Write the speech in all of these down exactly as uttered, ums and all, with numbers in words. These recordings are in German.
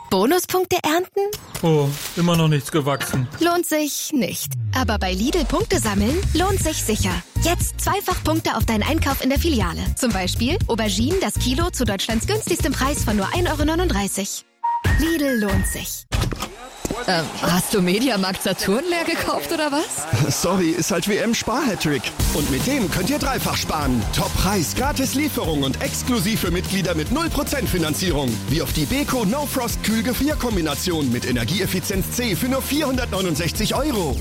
Bonuspunkte ernten? Oh, immer noch nichts gewachsen. Lohnt sich nicht. Aber bei Lidl Punkte sammeln lohnt sich sicher. Jetzt zweifach Punkte auf deinen Einkauf in der Filiale. Zum Beispiel Auberginen das Kilo zu Deutschlands günstigstem Preis von nur ein Euro neununddreißig. Lidl lohnt sich. Ähm, hast du Mediamarkt Saturn leer gekauft oder was? Sorry, ist halt W M-Spar-Hattrick. Und mit dem könnt ihr dreifach sparen. Top-Preis, gratis Lieferung und exklusiv für Mitglieder mit null Prozent Finanzierung. Wie auf die Beko No Frost Kühlgefrierkombination mit Energieeffizienz C für nur vierhundertneunundsechzig Euro.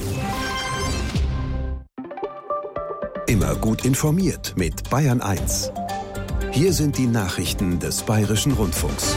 Immer gut informiert mit Bayern eins. Hier sind die Nachrichten des Bayerischen Rundfunks.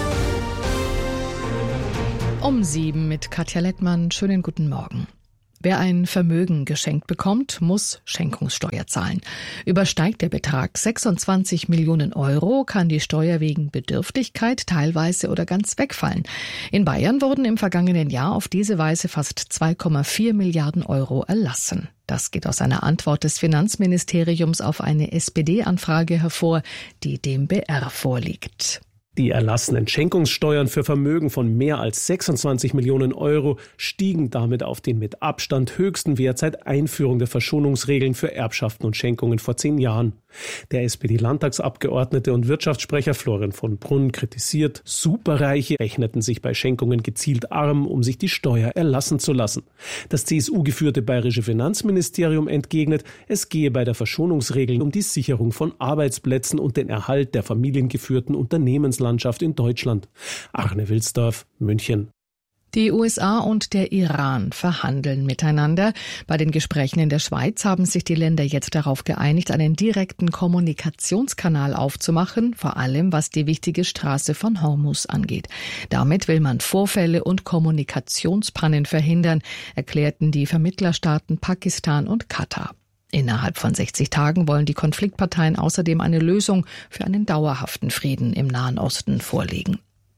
Um sieben mit Katja Lettmann. Schönen guten Morgen. Wer ein Vermögen geschenkt bekommt, muss Schenkungssteuer zahlen. Übersteigt der Betrag sechsundzwanzig Millionen Euro, kann die Steuer wegen Bedürftigkeit teilweise oder ganz wegfallen. In Bayern wurden im vergangenen Jahr auf diese Weise fast zwei Komma vier Milliarden Euro erlassen. Das geht aus einer Antwort des Finanzministeriums auf eine S P D-Anfrage hervor, die dem B R vorliegt. Die erlassenen Schenkungssteuern für Vermögen von mehr als sechsundzwanzig Millionen Euro stiegen damit auf den mit Abstand höchsten Wert seit Einführung der Verschonungsregeln für Erbschaften und Schenkungen vor zehn Jahren. Der S P D-Landtagsabgeordnete und Wirtschaftssprecher Florian von Brunn kritisiert, Superreiche rechneten sich bei Schenkungen gezielt arm, um sich die Steuer erlassen zu lassen. Das C S U-geführte bayerische Finanzministerium entgegnet, es gehe bei der Verschonungsregel um die Sicherung von Arbeitsplätzen und den Erhalt der familiengeführten Unternehmenslandschaft in Deutschland. Arne Wilsdorf, München. Die U S A und der Iran verhandeln miteinander. Bei den Gesprächen in der Schweiz haben sich die Länder jetzt darauf geeinigt, einen direkten Kommunikationskanal aufzumachen, vor allem was die wichtige Straße von Hormuz angeht. Damit will man Vorfälle und Kommunikationspannen verhindern, erklärten die Vermittlerstaaten Pakistan und Katar. Innerhalb von sechzig Tagen wollen die Konfliktparteien außerdem eine Lösung für einen dauerhaften Frieden im Nahen Osten vorlegen.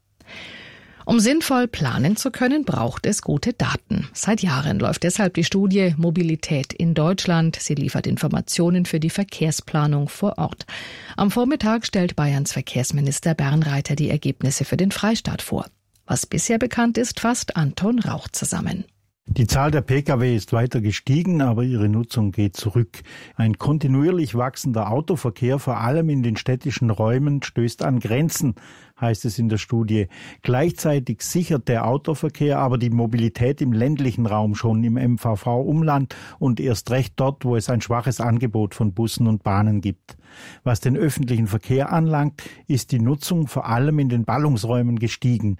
Um sinnvoll planen zu können, braucht es gute Daten. Seit Jahren läuft deshalb die Studie Mobilität in Deutschland. Sie liefert Informationen für die Verkehrsplanung vor Ort. Am Vormittag stellt Bayerns Verkehrsminister Bernreiter die Ergebnisse für den Freistaat vor. Was bisher bekannt ist, fasst Anton Rauch zusammen. Die Zahl der Pkw ist weiter gestiegen, aber ihre Nutzung geht zurück. Ein kontinuierlich wachsender Autoverkehr, vor allem in den städtischen Räumen, stößt an Grenzen, heißt es in der Studie. Gleichzeitig sichert der Autoverkehr aber die Mobilität im ländlichen Raum schon im M V V-Umland und erst recht dort, wo es ein schwaches Angebot von Bussen und Bahnen gibt. Was den öffentlichen Verkehr anlangt, ist die Nutzung vor allem in den Ballungsräumen gestiegen.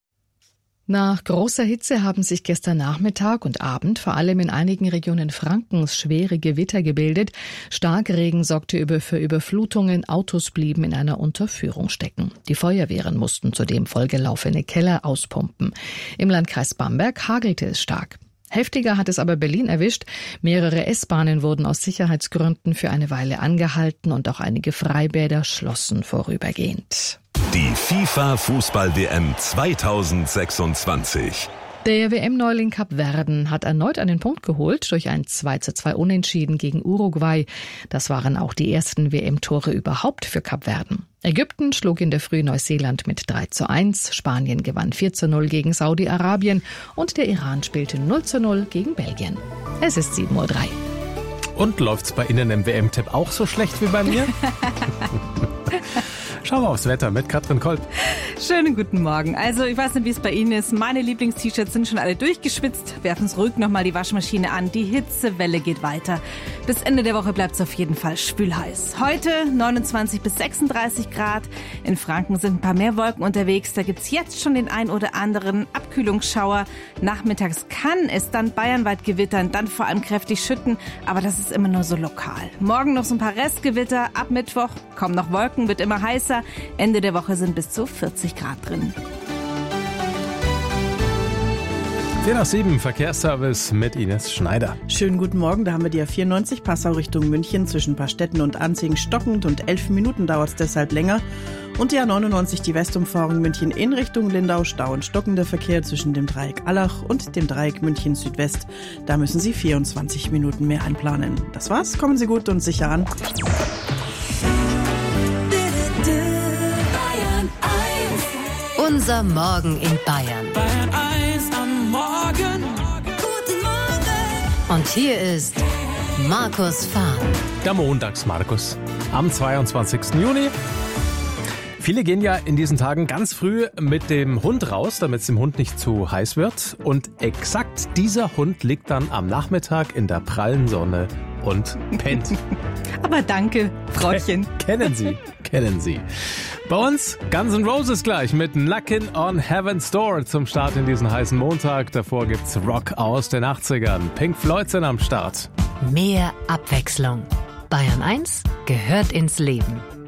Nach großer Hitze haben sich gestern Nachmittag und Abend vor allem in einigen Regionen Frankens schwere Gewitter gebildet. Starkregen sorgte für Überflutungen, Autos blieben in einer Unterführung stecken. Die Feuerwehren mussten zudem vollgelaufene Keller auspumpen. Im Landkreis Bamberg hagelte es stark. Heftiger hat es aber Berlin erwischt. Mehrere S-Bahnen wurden aus Sicherheitsgründen für eine Weile angehalten und auch einige Freibäder schlossen vorübergehend. Die FIFA-Fußball-W M zweitausendsechsundzwanzig. Der W M-Neuling Kapverden hat erneut einen Punkt geholt durch ein zwei zu zwei Unentschieden gegen Uruguay. Das waren auch die ersten W M-Tore überhaupt für Kapverden. Ägypten schlug in der Früh Neuseeland mit drei zu eins, Spanien gewann vier zu null gegen Saudi-Arabien und der Iran spielte null zu null gegen Belgien. Es ist sieben Uhr drei. Und läuft's bei Ihnen im W M-Tipp auch so schlecht wie bei mir? Schauen wir aufs Wetter mit Katrin Kolb. Schönen guten Morgen. Also ich weiß nicht, wie es bei Ihnen ist. Meine Lieblings-T-Shirts sind schon alle durchgeschwitzt. Werfen es ruhig nochmal die Waschmaschine an. Die Hitzewelle geht weiter. Bis Ende der Woche bleibt es auf jeden Fall schwülheiß. Heute neunundzwanzig bis sechsunddreißig Grad. In Franken sind ein paar mehr Wolken unterwegs. Da gibt es jetzt schon den ein oder anderen Abkühlungsschauer. Nachmittags kann es dann bayernweit gewittern, dann vor allem kräftig schütten. Aber das ist immer nur so lokal. Morgen noch so ein paar Restgewitter. Ab Mittwoch kommen noch Wolken, wird immer heißer. Ende der Woche sind bis zu vierzig Grad drin. zehn nach sieben, Verkehrsservice mit Ines Schneider. Schönen guten Morgen, da haben wir die A vierundneunzig Passau Richtung München zwischen Paarstetten und Anzing stockend und elf Minuten dauert es deshalb länger. Und die A neunundneunzig, die Westumfahrung München in Richtung Lindau, Stau und stockender Verkehr zwischen dem Dreieck Allach und dem Dreieck München Südwest. Da müssen Sie vierundzwanzig Minuten mehr einplanen. Das war's, kommen Sie gut und sicher an. Unser Morgen in Bayern. Bayern eins am Morgen. Guten Morgen. Und hier ist Markus Fahr. Der Montags-Markus am zweiundzwanzigsten Juni. Viele gehen ja in diesen Tagen ganz früh mit dem Hund raus, damit es dem Hund nicht zu heiß wird. Und exakt dieser Hund liegt dann am Nachmittag in der prallen Sonne und pennt. Aber danke, Frauchen. Kennen Sie, kennen Sie. Bei uns Guns N' Roses gleich mit Knockin' on Heaven's Door zum Start in diesen heißen Montag. Davor gibt's Rock aus den achtzigern. Pink Floyd sind am Start. Mehr Abwechslung. Bayern eins gehört ins Leben.